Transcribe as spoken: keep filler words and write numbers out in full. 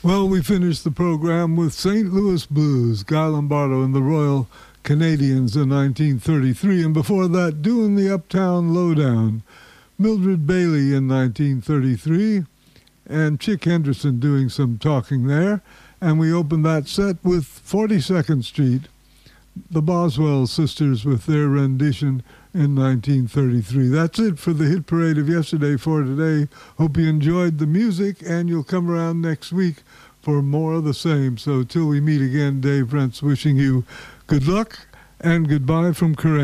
Well, we finished the program with Saint Louis Blues, Guy Lombardo and the Royal Canadians in nineteen thirty-three, and before that, doing the Uptown Lowdown, Mildred Bailey in nineteen thirty-three, and Chick Henderson doing some talking there. And we opened that set with forty-second Street, the Boswell Sisters with their rendition in nineteen thirty-three. That's it for the Hit Parade of yesterday for today. Hope you enjoyed the music, and you'll come around next week for more of the same. So till we meet again, Dave Rentz wishing you good luck and goodbye from Corinne.